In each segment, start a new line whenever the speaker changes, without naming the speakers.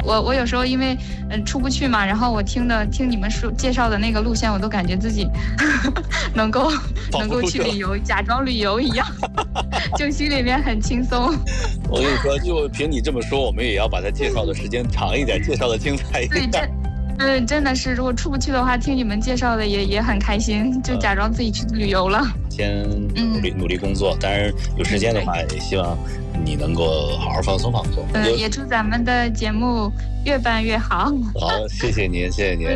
我有时候因为出不去嘛，然后我听你们介绍的那个路线，我都感觉自己能够去旅游，假装旅游一样，就心里面很轻松。
我跟你说，就凭你这么说，我们也要把它介绍的时间长一点，介绍的精彩一点。
对，真的是，如果出不去的话，听你们介绍的也很开心，就假装自己去旅游了。
先努力工作，当然有时间的话，也希望你能够好好放松放松。
也祝咱们的节目越办越好。
好，谢谢您，谢谢您。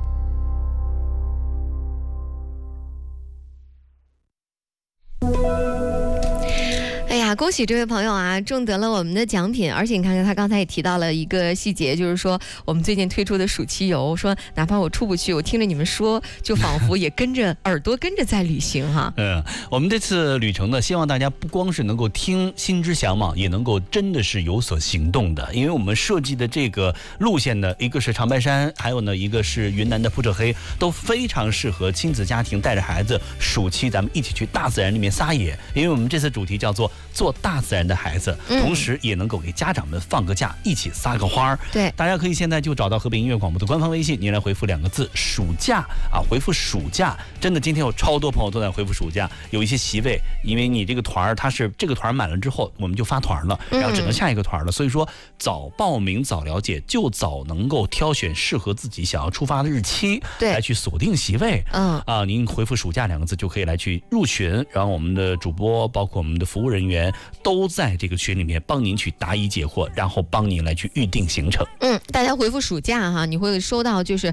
哎呀，恭喜这位朋友啊，中得了我们的奖品！而且你看看他刚才也提到了一个细节，就是说我们最近推出的暑期游，说哪怕我出不去，我听着你们说，就仿佛也跟着耳朵跟着在旅行哈。
我们这次旅程呢，希望大家不光是能够听心之向往，也能够真的是有所行动的。因为我们设计的这个路线呢，一个是长白山，还有呢一个是云南的普者黑，都非常适合亲子家庭带着孩子暑期咱们一起去大自然里面撒野。因为我们这次主题叫做做大自然的孩子，同时也能够给家长们放个假，一起撒个花儿。
对，
大家可以现在就找到河北音乐广播的官方微信，您来回复2个字暑假啊，回复暑假。真的，今天有超多朋友都在回复暑假，有一些席位，因为你这个团它是这个团满了之后，我们就发团了，然后只能下一个团了。所以说早报名早了解，就早能够挑选适合自己想要出发的日期，来去锁定席位。您回复暑假2个字就可以来去入群，然后我们的主播包括我们的服务人员都在这个群里面帮您去答疑解惑，然后帮您来去预定行程。
大家回复暑假哈，你会收到就是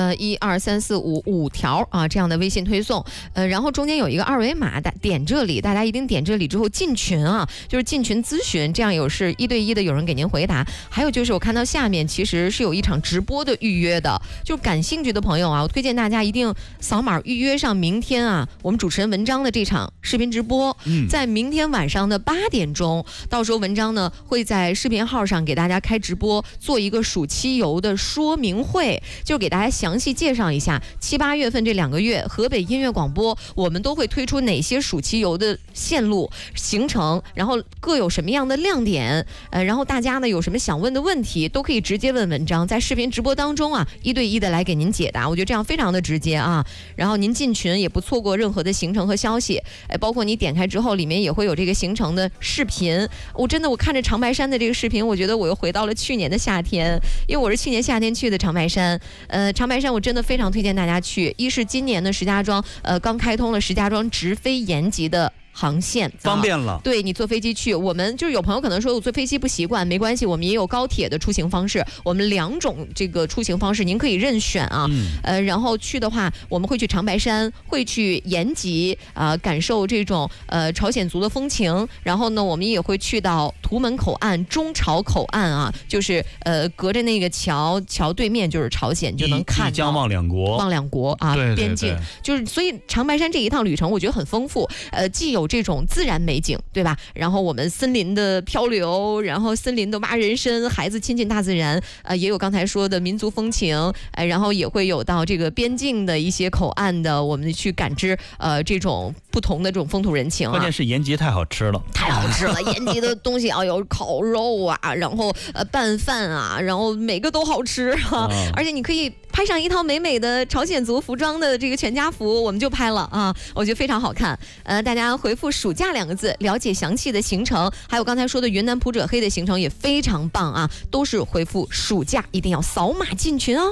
1、2、3、4、5条啊这样的微信推送，然后中间有一个2维码，点这里，大家一定点这里之后进群啊，就是进群咨询，这样有是1对1的有人给您回答。还有就是我看到下面其实是有一场直播的预约的，就感兴趣的朋友啊，我推荐大家一定扫码预约上明天啊我们主持人文章的这场视频直播，在明天晚上的8点钟，到时候文章呢会在视频号上给大家开直播，做一个暑期游的说明会，就给大家详细介绍一下7、8月份这2个月河北音乐广播我们都会推出哪些暑期游的线路行程，然后各有什么样的亮点，然后大家呢有什么想问的问题都可以直接问文章，在视频直播当中啊1对1的来给您解答，我觉得这样非常的直接啊，然后您进群也不错过任何的行程和消息，包括你点开之后里面也会有这个行程的视频。我看着长白山的这个视频，我觉得我又回到了去年的夏天，因为我是去年夏天去的长白山。长白山我真的非常推荐大家去，一是今年的石家庄刚开通了石家庄直飞延吉的航线，
方便了。
对，你坐飞机去，我们就是有朋友可能说我坐飞机不习惯，没关系，我们也有高铁的出行方式，我们2种这个出行方式您可以任选啊。然后去的话，我们会去长白山，会去延吉感受这种朝鲜族的风情，然后呢，我们也会去到图门口岸、中朝口岸啊，就是隔着那个桥对面就是朝鲜，就能看到
一江望两国
啊，
对
边境就是所以长白山这一趟旅程我觉得很丰富，既有这种自然美景，对吧？然后我们森林的漂流，然后森林的挖人参，孩子亲近大自然，也有刚才说的民族风情，然后也会有到这个边境的一些口岸的，我们去感知这种不同的这种风土人情啊。
关键是延吉太好吃了，
太好吃了！延吉的东西有烤肉啊，然后拌饭啊，然后每个都好吃啊，而且你可以拍上一套美美的朝鲜族服装的这个全家福，我们就拍了啊，我觉得非常好看。大家回复暑假2个字，了解详细的行程，还有刚才说的云南普者黑的行程也非常棒啊，都是回复暑假，一定要扫码进群哦。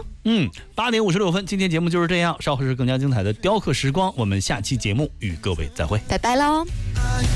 8点56分，今天节目就是这样，稍后是更加精彩的雕刻时光，我们下期节目与各位再会，
拜拜喽。